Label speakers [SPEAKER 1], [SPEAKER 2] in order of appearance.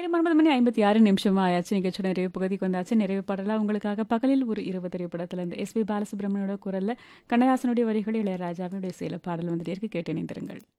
[SPEAKER 1] நேரம் 9:56 ஆயாச்சு. நிகழ்ச்சியோட நிறைவு பகுதிக்கு வந்தாச்சு. நிறைவு பாடலா உங்களுக்காக பகலில் ஒரு இரவு திரைப்படத்துல இருந்து எஸ்பி பாலசுப்ரமணியோட குரல்ல கண்ணதாசனுடைய வரிகளில் இளையராஜாவினுடைய இசையில பாடல் வந்துட்டே இருக்கு. கேட்டு இணைந்திருங்கள்.